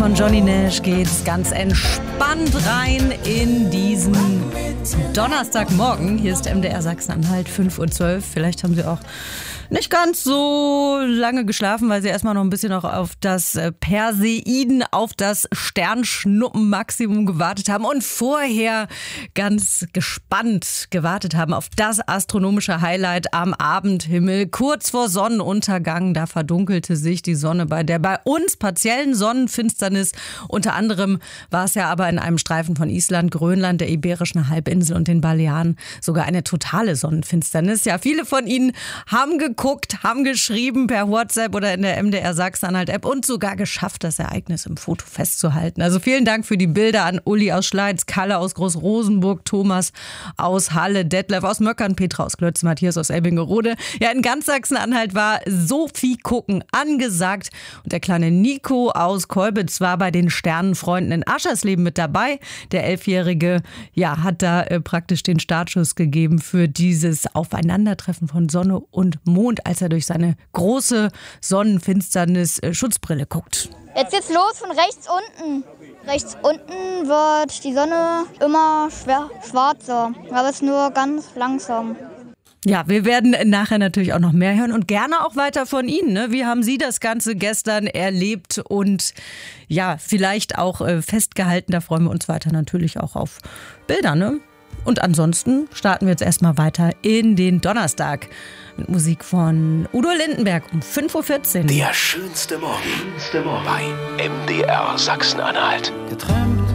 von Johnny Nash geht's ganz entspannt rein in diesen Donnerstagmorgen. Hier ist MDR Sachsen-Anhalt, 5:12 Uhr. Vielleicht haben Sie auch nicht ganz so lange geschlafen, weil Sie erstmal noch ein bisschen noch auf das Perseiden, auf das Sternschnuppenmaximum gewartet haben und vorher ganz gespannt gewartet haben auf das astronomische Highlight am Abendhimmel. Kurz vor Sonnenuntergang, da verdunkelte sich die Sonne bei der bei uns partiellen Sonnenfinsternis. Unter anderem war es ja aber in einem Streifen von Island, Grönland, der Iberischen Halbinsel und den Balearen sogar eine totale Sonnenfinsternis. Ja, viele von Ihnen haben geguckt, haben geschrieben per WhatsApp oder in der MDR Sachsen-Anhalt-App und sogar geschafft, das Ereignis im Foto festzuhalten. Also vielen Dank für die Bilder an Uli aus Schleiz, Kalle aus Groß-Rosenburg, Thomas aus Halle, Detlef aus Möckern, Petra aus Klötze, Matthias aus Elbingerode. Ja, in ganz Sachsen-Anhalt war Sophie Gucken angesagt und der kleine Nico aus Kolbitz war bei den Sternenfreunden in Aschersleben mit dabei. Der 11-Jährige, ja, hat da praktisch den Startschuss gegeben für dieses Aufeinandertreffen von Sonne und Mond, als er durch seine große Sonnenfinsternis Schutzbrille guckt. Jetzt geht's los von rechts unten. Rechts unten wird die Sonne immer schwarzer, aber es ist nur ganz langsam. Ja, wir werden nachher natürlich auch noch mehr hören und gerne auch weiter von Ihnen. Ne? Wie haben Sie das Ganze gestern erlebt und ja, vielleicht auch festgehalten? Da freuen wir uns weiter natürlich auch auf Bilder. Ne? Und ansonsten starten wir jetzt erstmal weiter in den Donnerstag mit Musik von Udo Lindenberg um 5:14 Uhr. Der schönste Morgen bei MDR Sachsen-Anhalt.